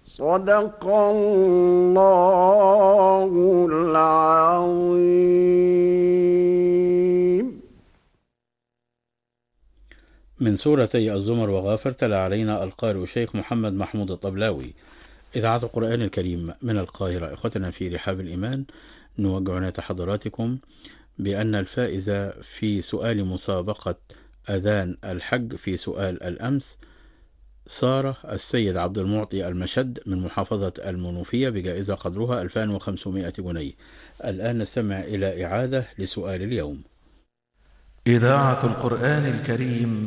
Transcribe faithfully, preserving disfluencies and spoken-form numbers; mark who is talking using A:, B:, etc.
A: صدق الله العظيم.
B: من سورتي الزمر وغافر تلا علينا القارئ الشيخ محمد محمود الطبلاوي. إذاعة القرآن الكريم من القاهرة. إخوتنا في رحاب الإيمان، نوجه عناية حضراتكم بأن الفائز في سؤال مسابقة أذان الحج في سؤال الأمس سارة السيد عبد المعطي المشد من محافظة المنوفية بجائزة قدرها ألفين وخمسمائة جنيه. الآن نستمع إلى إعادة لسؤال اليوم.
C: إذاعة القرآن الكريم